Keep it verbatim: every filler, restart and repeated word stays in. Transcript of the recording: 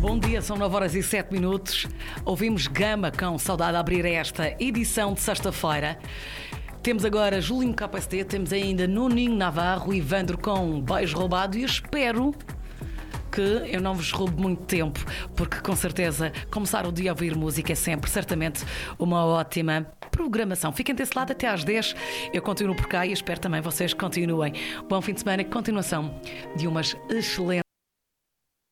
Bom dia, são nove horas e sete minutos. Ouvimos Gama com Saudade a abrir esta edição de sexta-feira. Temos agora Julinho K S T, temos ainda Nuninho Navarro e Ivandro com Beijo Roubado e espero que eu não vos roube muito tempo, porque com certeza começar o dia a ouvir música é sempre, certamente, uma ótima programação. Fiquem desse lado até às dez. Eu continuo por cá e espero também vocês continuem. Bom fim de semana e continuação de umas excelentes